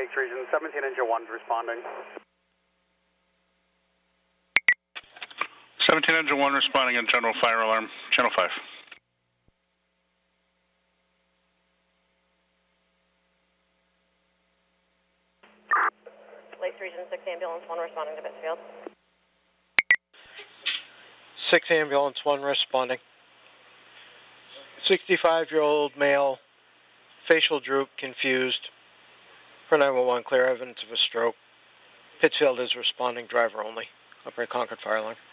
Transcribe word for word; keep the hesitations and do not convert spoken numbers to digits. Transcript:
Lakes Region, seventeen Engine one responding. seventeen Engine one responding on general fire alarm, channel five. Lakes Region six Ambulance one responding to Pittsfield. six Ambulance one responding. sixty-five-year-old male, facial droop, confused. For nine one one, clear evidence of a stroke. Pittsfield is responding, driver only. Operate Concord Fire Alarm.